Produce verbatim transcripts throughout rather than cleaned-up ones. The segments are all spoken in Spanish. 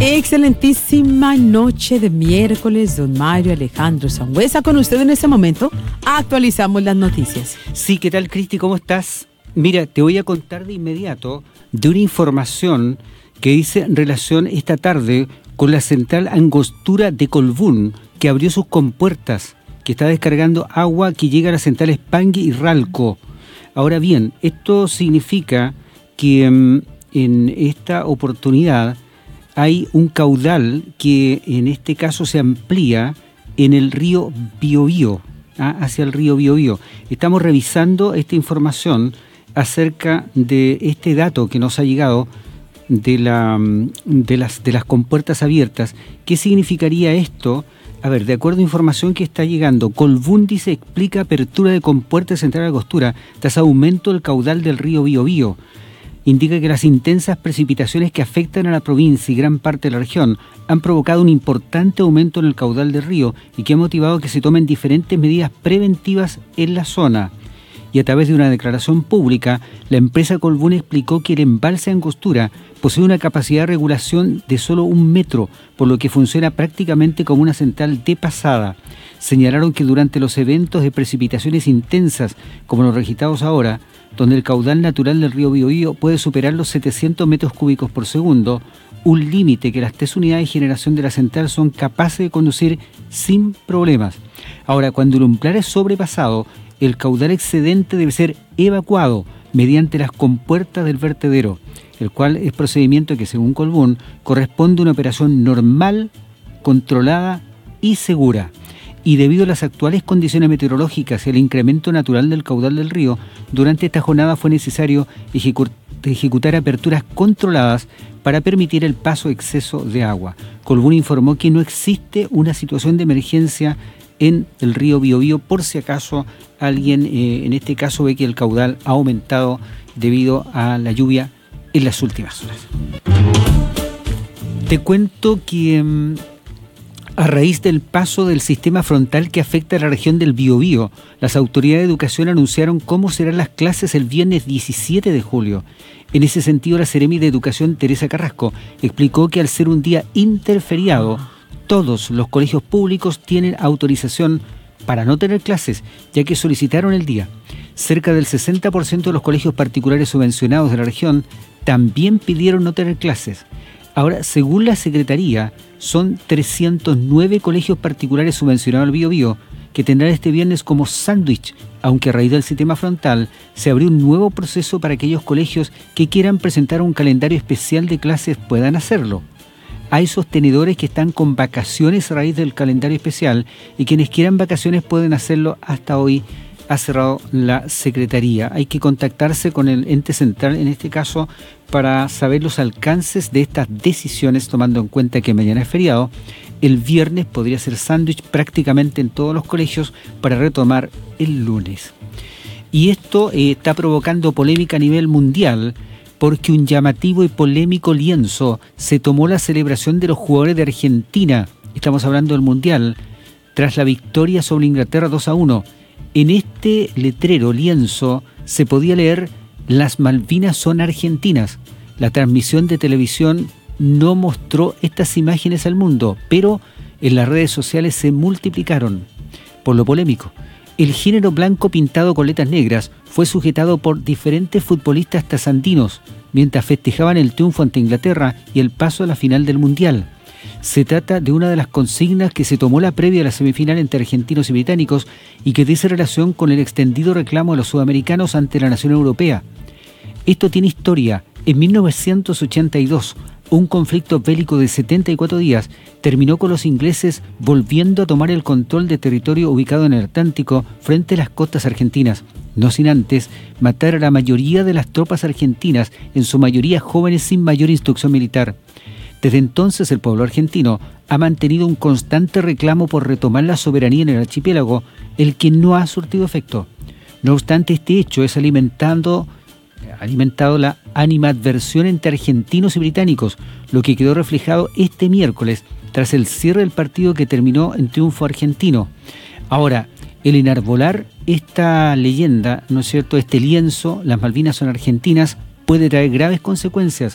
Excelentísima noche de miércoles, don Mario Alejandro Sangüesa. Con usted en este momento actualizamos las noticias. Sí, ¿qué tal, Cristi? ¿Cómo estás? Mira, te voy a contar de inmediato de una información que hice en relación esta tarde con la central Angostura de Colbún, que abrió sus compuertas, que está descargando agua que llega a las centrales Pangui y Ralco. Ahora bien, esto significa que um, en esta oportunidad hay un caudal que en este caso se amplía en el río Biobío, ¿ah? hacia el río Biobío. Estamos revisando esta información acerca de este dato que nos ha llegado de, la, de, las, de las compuertas abiertas. ¿Qué significaría esto? A ver, de acuerdo a información que está llegando, Colbún dice explica apertura de compuertas central de Angostura tras aumento del caudal del río Biobío. Indica que las intensas precipitaciones que afectan a la provincia y gran parte de la región han provocado un importante aumento en el caudal del río y que ha motivado que se tomen diferentes medidas preventivas en la zona. Y a través de una declaración pública, la empresa Colbún explicó que el embalse Angostura posee una capacidad de regulación de solo un metro, por lo que funciona prácticamente como una central de pasada. Señalaron que durante los eventos de precipitaciones intensas, como los registrados ahora, donde el caudal natural del río Biobío puede superar los setecientos metros cúbicos por segundo, un límite que las tres unidades de generación de la central son capaces de conducir sin problemas. Ahora, cuando el umbral es sobrepasado, el caudal excedente debe ser evacuado mediante las compuertas del vertedero, el cual es procedimiento que, según Colbún, corresponde a una operación normal, controlada y segura. Y debido a las actuales condiciones meteorológicas y el incremento natural del caudal del río, durante esta jornada fue necesario ejecu- ejecutar aperturas controladas para permitir el paso exceso de agua. Colbún informó que no existe una situación de emergencia en el río Biobío, por si acaso alguien eh, en este caso ve que el caudal ha aumentado debido a la lluvia en las últimas horas. Te cuento que um, a raíz del paso del sistema frontal que afecta a la región del Biobío, las autoridades de educación anunciaron cómo serán las clases el viernes diecisiete de julio. En ese sentido, la Seremi de Educación, Teresa Carrasco, explicó que al ser un día interferiado, todos los colegios públicos tienen autorización para no tener clases, ya que solicitaron el día. Cerca del sesenta por ciento de los colegios particulares subvencionados de la región también pidieron no tener clases. Ahora, según la Secretaría, son trescientos nueve colegios particulares subvencionados al Biobío que tendrán este viernes como sándwich, aunque a raíz del sistema frontal se abrió un nuevo proceso para aquellos colegios que quieran presentar un calendario especial de clases puedan hacerlo. Hay sostenedores que están con vacaciones a raíz del calendario especial y quienes quieran vacaciones pueden hacerlo. Hasta hoy ha cerrado la Secretaría. Hay que contactarse con el ente central en este caso para saber los alcances de estas decisiones, tomando en cuenta que mañana es feriado. El viernes podría ser sándwich prácticamente en todos los colegios para retomar el lunes. Y esto eh, está provocando polémica a nivel mundial, porque un llamativo y polémico lienzo se tomó la celebración de los jugadores de Argentina, estamos hablando del Mundial, tras la victoria sobre Inglaterra dos a uno. En este letrero lienzo se podía leer "Las Malvinas son argentinas". La transmisión de televisión no mostró estas imágenes al mundo, pero en las redes sociales se multiplicaron. Por lo polémico, el género blanco pintado con letras negras fue sujetado por diferentes futbolistas trasandinos mientras festejaban el triunfo ante Inglaterra y el paso a la final del Mundial. Se trata de una de las consignas que se tomó la previa a la semifinal entre argentinos y británicos y que dice relación con el extendido reclamo de los sudamericanos ante la nación europea. Esto tiene historia. En mil novecientos ochenta y dos, un conflicto bélico de setenta y cuatro días terminó con los ingleses volviendo a tomar el control de territorio ubicado en el Atlántico frente a las costas argentinas, no sin antes matar a la mayoría de las tropas argentinas, en su mayoría jóvenes sin mayor instrucción militar. Desde entonces el pueblo argentino ha mantenido un constante reclamo por retomar la soberanía en el archipiélago, el que no ha surtido efecto. No obstante, este hecho es alimentando alimentado la animadversión entre argentinos y británicos, lo que quedó reflejado este miércoles tras el cierre del partido que terminó en triunfo argentino. Ahora, el enarbolar esta leyenda, ¿no es cierto?, este lienzo, las Malvinas son argentinas, puede traer graves consecuencias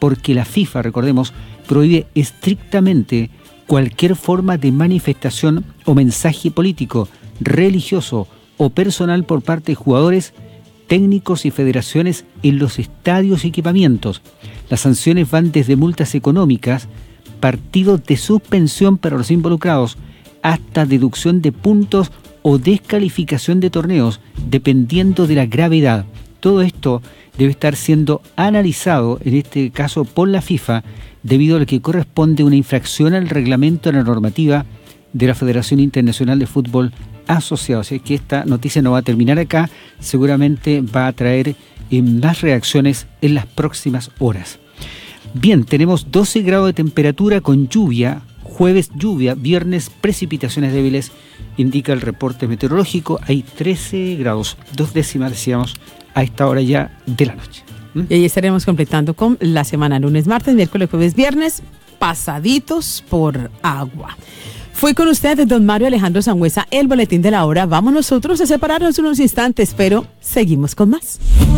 porque la FIFA, recordemos, prohíbe estrictamente cualquier forma de manifestación o mensaje político, religioso o personal por parte de jugadores, técnicos y federaciones en los estadios y equipamientos. Las sanciones van desde multas económicas, partidos de suspensión para los involucrados, hasta deducción de puntos o descalificación de torneos, dependiendo de la gravedad. Todo esto debe estar siendo analizado, en este caso por la FIFA, debido a lo que corresponde una infracción al reglamento de la normativa de la Federación Internacional de Fútbol Asociado. Así que esta noticia no va a terminar acá, seguramente va a traer eh, más reacciones en las próximas horas. Bien, tenemos doce grados de temperatura con lluvia, jueves lluvia, viernes precipitaciones débiles, indica el reporte meteorológico. Hay trece grados, dos décimas decíamos, a esta hora ya de la noche. ¿Mm? Y ahí estaremos completando con la semana lunes, martes, miércoles, jueves, viernes, pasaditos por agua. Fui con ustedes, don Mario Alejandro Sangüesa, el boletín de la hora. Vamos nosotros a separarnos unos instantes, pero seguimos con más.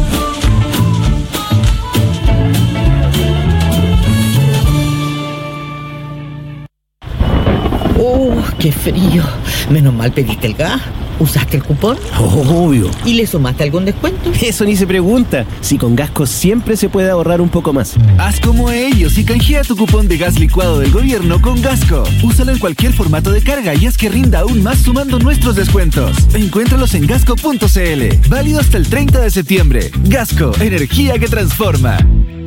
¡Oh, qué frío! Menos mal pediste el gas. ¿Usaste el cupón? Obvio. ¿Y le sumaste algún descuento? Eso ni se pregunta. Si con Gasco siempre se puede ahorrar un poco más. Haz como ellos y canjea tu cupón de gas licuado del gobierno con Gasco. Úsalo en cualquier formato de carga y haz que rinda aún más sumando nuestros descuentos. Encuéntralos en gasco punto c l. Válido hasta el treinta de septiembre. Gasco, energía que transforma.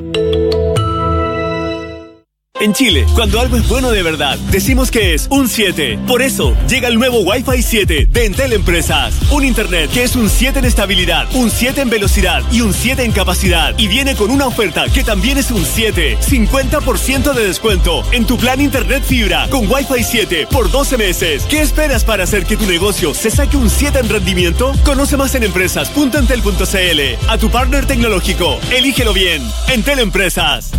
En Chile, cuando algo es bueno de verdad, decimos que es un siete. Por eso, llega el nuevo Wi-Fi siete de Entel Empresas. Un internet que es un siete en estabilidad, un siete en velocidad y un siete en capacidad. Y viene con una oferta que también es un siete. cincuenta por ciento de descuento en tu plan internet fibra con Wi-Fi siete por doce meses. ¿Qué esperas para hacer que tu negocio se saque un siete en rendimiento? Conoce más en empresas punto entel punto c l. A tu partner tecnológico, elígelo bien. Entel Empresas.